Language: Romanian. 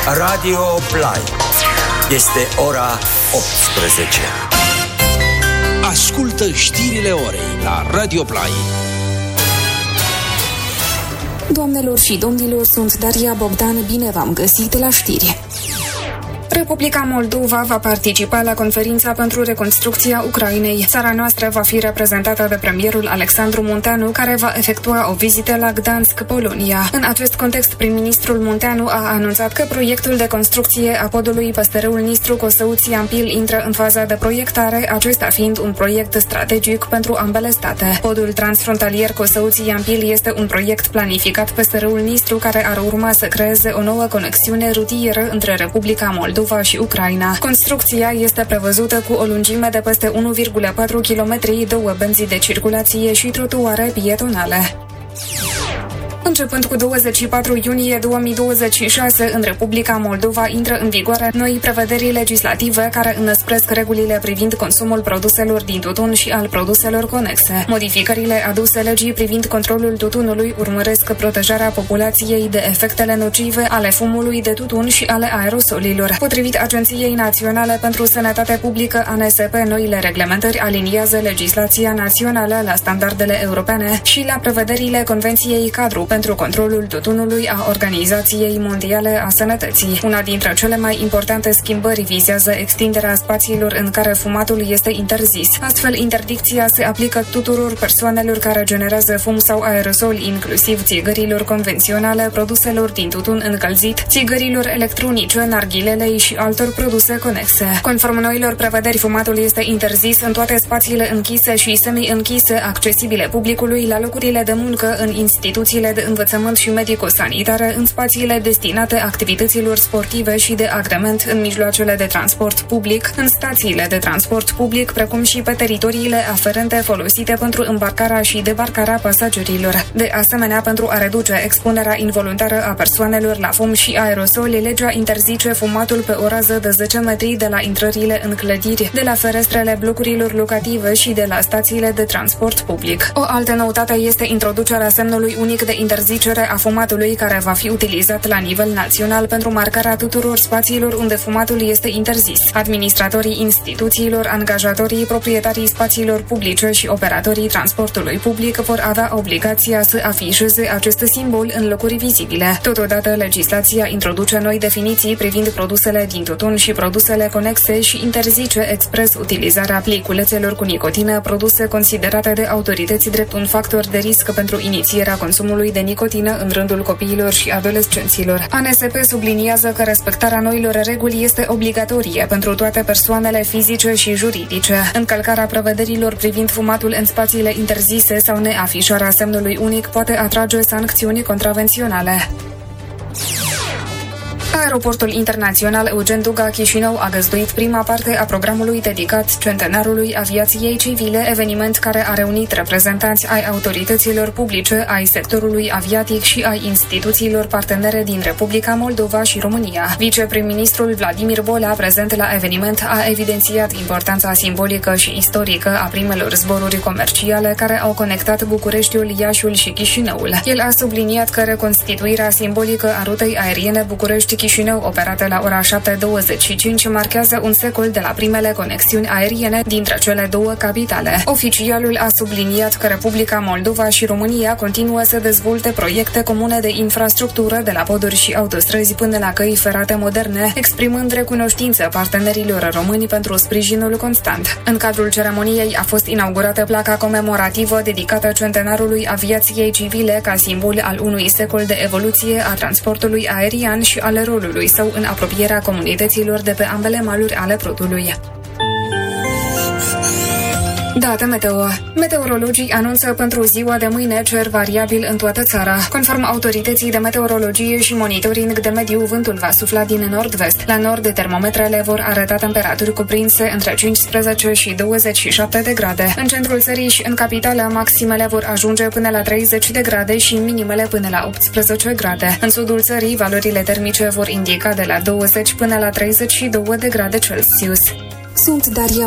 Radio Play. Este ora 18. Ascultă știrile orei la Radio Play. Doamnelor și domnilor, sunt Daria Bogdan, bine v-am găsit la știri. Republica Moldova va participa la conferința pentru reconstrucția Ucrainei. Țara noastră va fi reprezentată de premierul Alexandru Munteanu, care va efectua o vizită la Gdansk, Polonia. În acest context, prim-ministrul Munteanu a anunțat că proiectul de construcție a podului Păstărâul Nistru Cosăuți-Iampil intră în faza de proiectare, acesta fiind un proiect strategic pentru ambele state. Podul transfrontalier Cosăuți-Iampil este un proiect planificat peste râul Nistru, care ar urma să creeze o nouă conexiune rutieră între Republica Moldova și Ucraina. Construcția este prevăzută cu o lungime de peste 1,4 km, 2 benzi de circulație și trotuare pietonale. Începând cu 24 iunie 2026, în Republica Moldova intră în vigoare noi prevederi legislative care înăspresc regulile privind consumul produselor din tutun și al produselor conexe. Modificările aduse legii privind controlul tutunului urmăresc protejarea populației de efectele nocive ale fumului de tutun și ale aerosolilor. Potrivit Agenției Naționale pentru Sănătate Publică, ANSP, noile reglementări aliniază legislația națională la standardele europene și la prevederile Convenției Cadru pentru controlul tutunului a Organizației Mondiale a Sănătății. Una dintre cele mai importante schimbări vizează extinderea spațiilor în care fumatul este interzis. Astfel, interdicția se aplică tuturor persoanelor care generează fum sau aerosol, inclusiv țigărilor convenționale, produselor din tutun încălzit, țigărilor electronice, narghilelei și altor produse conexe. Conform noilor prevederi, fumatul este interzis în toate spațiile închise și semi-închise, accesibile publicului, la locurile de muncă, în instituțiile de învățământ și medico-sanitare, în spațiile destinate activităților sportive și de agrement, în mijloacele de transport public, în stațiile de transport public, precum și pe teritoriile aferente folosite pentru îmbarcarea și debarcarea pasagerilor. De asemenea, pentru a reduce expunerea involuntară a persoanelor la fum și aerosoli, legea interzice fumatul pe o rază de 10 metri de la intrările în clădiri, de la ferestrele blocurilor locative și de la stațiile de transport public. O altă noutate este introducerea semnului unic de interzicere a fumatului, care va fi utilizat la nivel național pentru marcarea tuturor spațiilor unde fumatul este interzis. Administratorii instituțiilor, angajatorii, proprietarii spațiilor publice și operatorii transportului public vor avea obligația să afișeze acest simbol în locuri vizibile. Totodată, legislația introduce noi definiții privind produsele din tutun și produsele conexe și interzice expres utilizarea pliculețelor cu nicotină, produse considerate de autorități drept un factor de risc pentru inițierea consumului de nicotină în rândul copiilor și adolescenților. ANSP subliniază că respectarea noilor reguli este obligatorie pentru toate persoanele fizice și juridice. Încălcarea prevederilor privind fumatul în spațiile interzise sau neafișarea semnului unic poate atrage sancțiuni contravenționale. Aeroportul internațional Eugen Duga Chișinău a găzduit prima parte a programului dedicat centenarului aviației civile, eveniment care a reunit reprezentanți ai autorităților publice, ai sectorului aviatic și ai instituțiilor partenere din Republica Moldova și România. Viceprim-ministrul Vladimir Bolea, prezent la eveniment, a evidențiat importanța simbolică și istorică a primelor zboruri comerciale care au conectat Bucureștiul, Iașiul și Chișinăul. El a subliniat că reconstituirea simbolică a rutei aeriene București-Chișinău, operată la ora 7:25, marchează un secol de la primele conexiuni aeriene dintre cele două capitale. Oficialul a subliniat că Republica Moldova și România continuă să dezvolte proiecte comune de infrastructură, de la poduri și autostrăzi până la căi ferate moderne, exprimând recunoștință partenerilor români pentru sprijinul constant. În cadrul ceremoniei a fost inaugurată placa comemorativă dedicată centenarului aviației civile ca simbol al unui secol de evoluție a transportului aerian și al rolului său în apropierea comunităților de pe ambele maluri ale Prutului. Date meteo. Meteorologii anunță pentru ziua de mâine cer variabil în toată țara. Conform autorității de meteorologie și monitoring de mediu, vântul va sufla din nord-vest. La nord, termometrele vor arăta temperaturi cuprinse între 15 și 27 de grade. În centrul țării și în capitală, maximele vor ajunge până la 30 de grade și minimele până la 18 grade. În sudul țării, valorile termice vor indica de la 20 până la 32 de grade Celsius. Sunt Daria